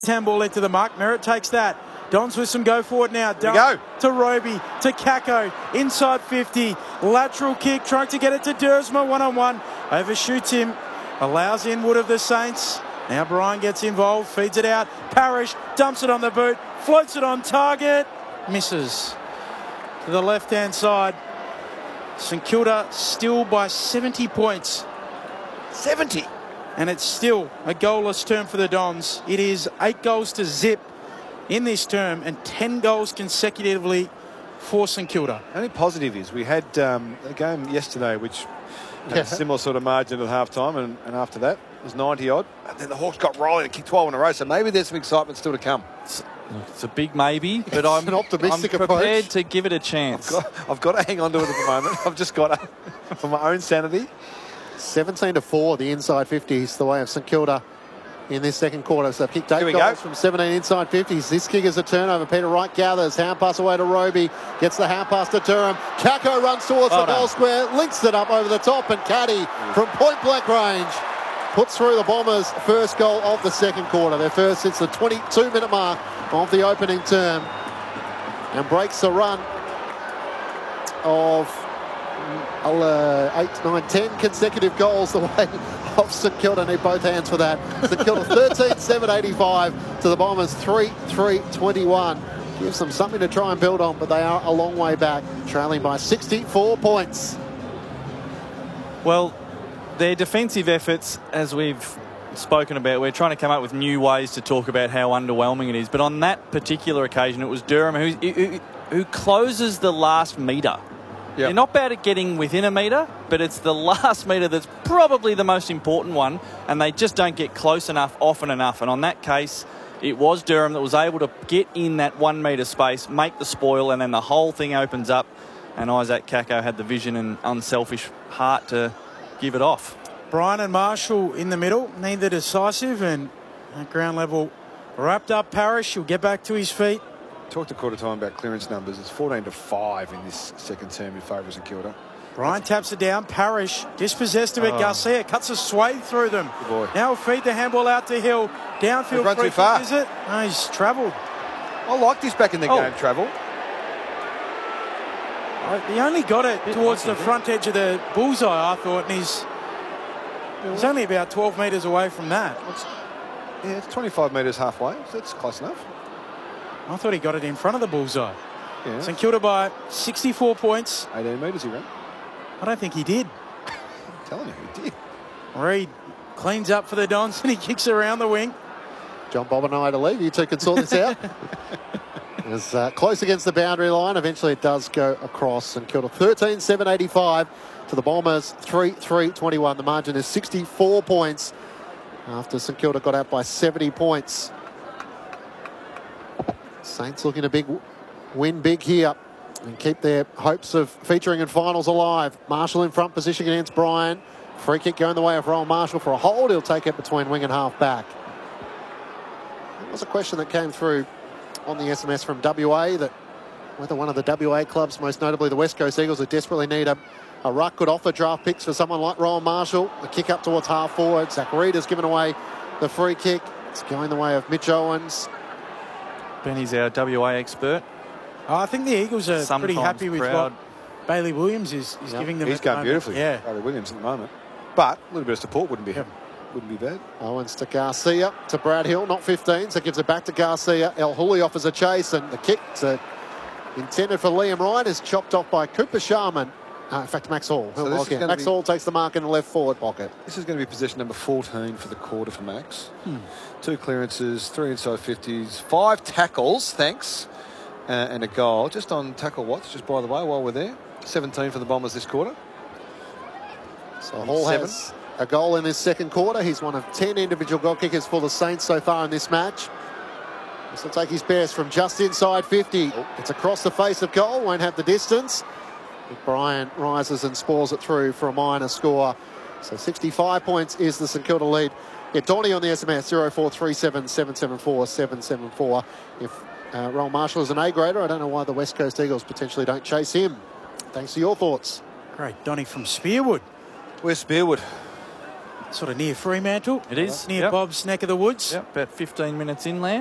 Handball into the mark. Merritt takes that. Dons with some go forward now. There we go. To Roby, to Kako, inside 50. Lateral kick, trying to get it to Dersma, one-on-one. Overshoots him, allows Inwood of the Saints. Now Brian gets involved, feeds it out. Parrish dumps it on the boot, floats it on target, misses. To the left-hand side. St Kilda still by 70 points. 70. And it's still a goalless term for the Dons. It is 8 goals to zip in this term and 10 goals consecutively for St Kilda. Only positive is we had a game yesterday which had a similar sort of margin at half-time, and after that it was 90-odd. And then the Hawks got rolling and kicked 12 in a row, so maybe there's some excitement still to come. It's a big maybe, but I'm optimistic prepared approach to give it a chance. I've got to hang on to it at the moment. I've just got to, for my own sanity. 17-4, the inside 50s, the way of St Kilda in this second quarter. So kicked 8 goals from 17 inside 50s. This kick is a turnover. Peter Wright gathers. Hand pass away to Roby. Gets the hand pass to Durham. Kako runs towards the goal square. Links it up over the top. And Caddy from point-blank range puts through the Bombers' first goal of the second quarter. Their first since the 22-minute mark of the opening term. And breaks the run of 8, 9, 10 consecutive goals the way of St Kilda. Need both hands for that. St Kilda 13-7-85 to the Bombers 3-3-21. Gives them something to try and build on, but they are a long way back, trailing by 64 points. Well, their defensive efforts, as we've spoken about, we're trying to come up with new ways to talk about how underwhelming it is. But on that particular occasion, it was Durham who closes the last metre. Yep. They're not bad at getting within a metre, but it's the last metre that's probably the most important one, and they just don't get close enough often enough. And on that case, it was Durham that was able to get in that 1 metre space, make the spoil, and then the whole thing opens up, and Isaac Kako had the vision and unselfish heart to give it off. Brian and Marshall in the middle, neither decisive, and at ground level wrapped up Parrish. He'll get back to his feet. Talked a quarter time about clearance numbers. It's 14-5 in this second term in favour of St Kilda. Brian taps it down. Parrish dispossessed of it. Garcia cuts a swathe through them. Good boy. Now he'll feed the handball out to Hill. Downfield run free too far. kick, is it? No, he's travelled. I like this back in the game, travel. He only got it towards the front edge of the bullseye, I thought, and he's only about 12 metres away from that. It's 25 metres halfway, so that's close enough. I thought he got it in front of the bullseye. Yeah. St Kilda by 64 points. 18 metres he ran. I don't think he did. I'm telling you, he did. Reid cleans up for the Dons and he kicks around the wing. John Bob and I to leave. You two can sort this out. It's close against the boundary line. Eventually it does go across. St Kilda 13-7-85 to the Bombers 3-3-21. The margin is 64 points after St Kilda got out by 70 points. Saints looking to win big here and keep their hopes of featuring in finals alive. Marshall in front position against Brian. Free kick going the way of Rowan Marshall for a hold. He'll take it between wing and half back. There was a question that came through on the SMS from WA that whether one of the WA clubs, most notably the West Coast Eagles, who desperately need a ruck, could offer draft picks for someone like Rowan Marshall. A kick up towards half forward. Zach Reid has given away the free kick. It's going the way of Mitch Owens. Benny's our WA expert. I think the Eagles are pretty happy with what Bailey Williams is giving them. He's going beautifully. Yeah. Bailey Williams at the moment. But a little bit of support wouldn't be bad. Owens to Garcia, to Brad Hill, not 15, so gives it back to Garcia. El Houli offers a chase, and the kick intended for Liam Ryan is chopped off by Cooper Sharman. In fact, Max Hall. Max Hall takes the mark in the left forward pocket. This is going to be possession number 14 for the quarter for Max. 2 clearances, 3 inside 50s, 5 tackles, thanks, and a goal. Just on tackle watch, just by the way, while we're there. 17 for the Bombers this quarter. So Hall has a goal in his second quarter. He's one of 10 individual goal kickers for the Saints so far in this match. This will take his best from just inside 50. It's across the face of goal, won't have the distance. Brian rises and spoils it through for a minor score. So 65 points is the St Kilda lead. Get Donny on the SMS, 0437 774 774. If Rowan Marshall is an A-grader, I don't know why the West Coast Eagles potentially don't chase him. Thanks to your thoughts. Great, Donny from Spearwood. Where's Spearwood? Sort of near Fremantle. It is. Near Yep. Bob's neck of the woods. Yep, about 15 minutes inland.